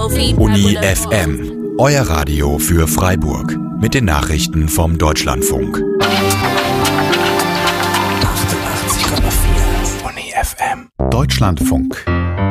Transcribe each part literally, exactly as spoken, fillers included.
Uni F M, euer Radio für Freiburg. Mit den Nachrichten vom Deutschlandfunk. achtundachtzig Komma vier Uni F M. Deutschlandfunk.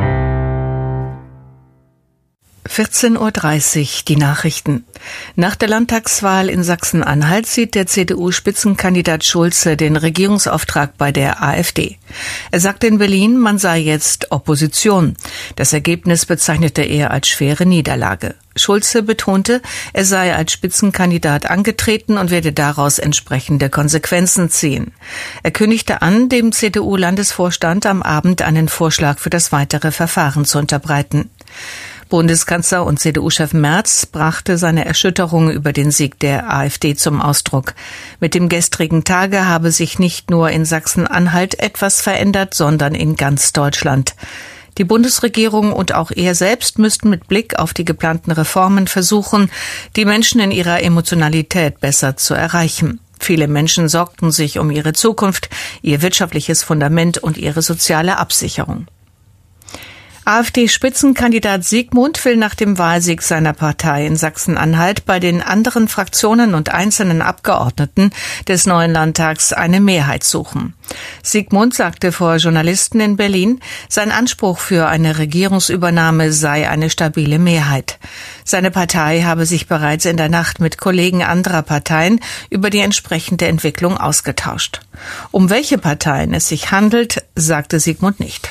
vierzehn Uhr dreißig, die Nachrichten. Nach der Landtagswahl in Sachsen-Anhalt sieht der C D U-Spitzenkandidat Schulze den Regierungsauftrag bei der AfD. Er sagte in Berlin, man sei jetzt Opposition. Das Ergebnis bezeichnete er als schwere Niederlage. Schulze betonte, er sei als Spitzenkandidat angetreten und werde daraus entsprechende Konsequenzen ziehen. Er kündigte an, dem C D U-Landesvorstand am Abend einen Vorschlag für das weitere Verfahren zu unterbreiten. Bundeskanzler und C D U-Chef Merz brachte seine Erschütterung über den Sieg der AfD zum Ausdruck. Mit dem gestrigen Tage habe sich nicht nur in Sachsen-Anhalt etwas verändert, sondern in ganz Deutschland. Die Bundesregierung und auch er selbst müssten mit Blick auf die geplanten Reformen versuchen, die Menschen in ihrer Emotionalität besser zu erreichen. Viele Menschen sorgten sich um ihre Zukunft, ihr wirtschaftliches Fundament und ihre soziale Absicherung. AfD-Spitzenkandidat Siegmund will nach dem Wahlsieg seiner Partei in Sachsen-Anhalt bei den anderen Fraktionen und einzelnen Abgeordneten des neuen Landtags eine Mehrheit suchen. Siegmund sagte vor Journalisten in Berlin, sein Anspruch für eine Regierungsübernahme sei eine stabile Mehrheit. Seine Partei habe sich bereits in der Nacht mit Kollegen anderer Parteien über die entsprechende Entwicklung ausgetauscht. Um welche Parteien es sich handelt, sagte Siegmund nicht.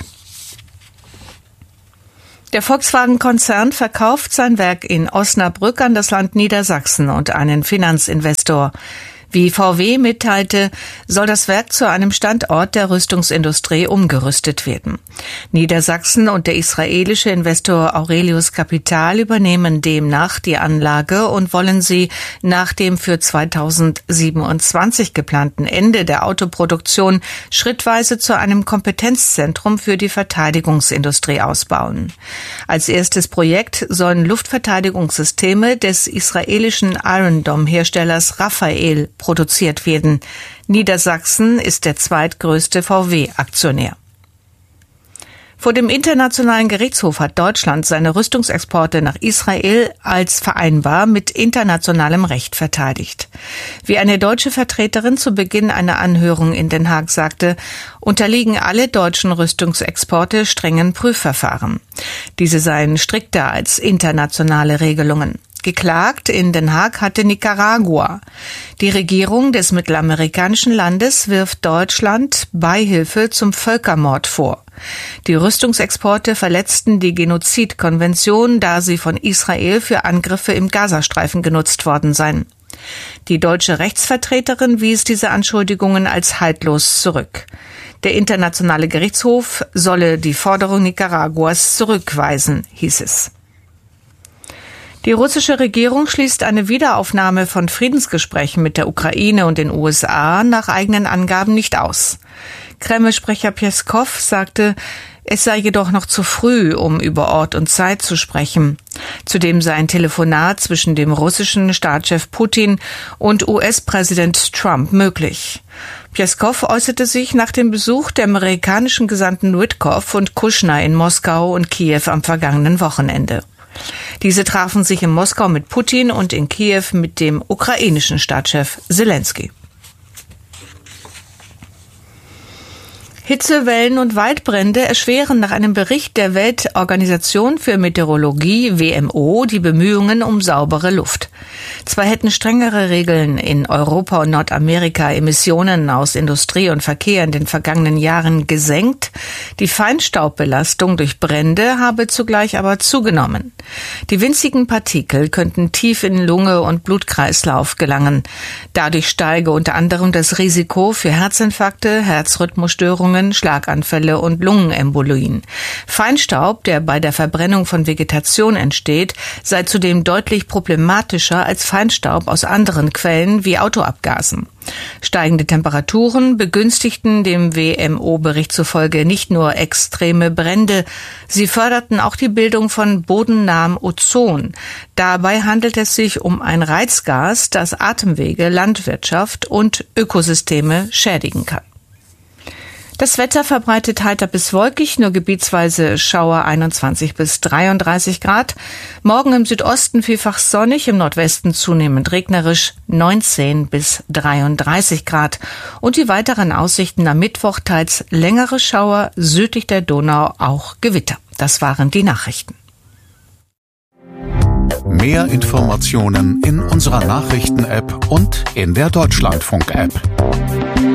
Der Volkswagen-Konzern verkauft sein Werk in Osnabrück an das Land Niedersachsen und einen Finanzinvestor. Wie V W mitteilte, soll das Werk zu einem Standort der Rüstungsindustrie umgerüstet werden. Niedersachsen und der israelische Investor Aurelius Capital übernehmen demnach die Anlage und wollen sie nach dem für zweitausendsiebenundzwanzig geplanten Ende der Autoproduktion schrittweise zu einem Kompetenzzentrum für die Verteidigungsindustrie ausbauen. Als erstes Projekt sollen Luftverteidigungssysteme des israelischen Iron Dome-Herstellers Rafael produziert werden. Niedersachsen ist der zweitgrößte V W-Aktionär. Vor dem Internationalen Gerichtshof hat Deutschland seine Rüstungsexporte nach Israel als vereinbar mit internationalem Recht verteidigt. Wie eine deutsche Vertreterin zu Beginn einer Anhörung in Den Haag sagte, unterliegen alle deutschen Rüstungsexporte strengen Prüfverfahren. Diese seien strikter als internationale Regelungen. Geklagt in Den Haag hatte Nicaragua. Die Regierung des mittelamerikanischen Landes wirft Deutschland Beihilfe zum Völkermord vor. Die Rüstungsexporte verletzten die Genozidkonvention, da sie von Israel für Angriffe im Gazastreifen genutzt worden seien. Die deutsche Rechtsvertreterin wies diese Anschuldigungen als haltlos zurück. Der Internationale Gerichtshof solle die Forderung Nicaraguas zurückweisen, hieß es. Die russische Regierung schließt eine Wiederaufnahme von Friedensgesprächen mit der Ukraine und den U S A nach eigenen Angaben nicht aus. Kreml-Sprecher Pjeskow sagte, es sei jedoch noch zu früh, um über Ort und Zeit zu sprechen. Zudem sei ein Telefonat zwischen dem russischen Staatschef Putin und U S-Präsident Trump möglich. Pjeskow äußerte sich nach dem Besuch der amerikanischen Gesandten Witkow und Kushner in Moskau und Kiew am vergangenen Wochenende. Diese trafen sich in Moskau mit Putin und in Kiew mit dem ukrainischen Staatschef Selenskyj. Hitzewellen und Waldbrände erschweren nach einem Bericht der Weltorganisation für Meteorologie W M O die Bemühungen um saubere Luft. Zwar hätten strengere Regeln in Europa und Nordamerika Emissionen aus Industrie und Verkehr in den vergangenen Jahren gesenkt, die Feinstaubbelastung durch Brände habe zugleich aber zugenommen. Die winzigen Partikel könnten tief in Lunge und Blutkreislauf gelangen. Dadurch steige unter anderem das Risiko für Herzinfarkte, Herzrhythmusstörungen, Schlaganfälle und Lungenembolien. Feinstaub, der bei der Verbrennung von Vegetation entsteht, sei zudem deutlich problematischer als Feinstaub aus anderen Quellen wie Autoabgasen. Steigende Temperaturen begünstigten dem W M O-Bericht zufolge nicht nur extreme Brände, sie förderten auch die Bildung von bodennahem Ozon. Dabei handelt es sich um ein Reizgas, das Atemwege, Landwirtschaft und Ökosysteme schädigen kann. Das Wetter verbreitet heiter bis wolkig, nur gebietsweise Schauer einundzwanzig bis dreiunddreißig Grad. Morgen im Südosten vielfach sonnig, im Nordwesten zunehmend regnerisch, neunzehn bis dreiunddreißig Grad. Und die weiteren Aussichten am Mittwoch teils längere Schauer, südlich der Donau auch Gewitter. Das waren die Nachrichten. Mehr Informationen in unserer Nachrichten-App und in der Deutschlandfunk-App.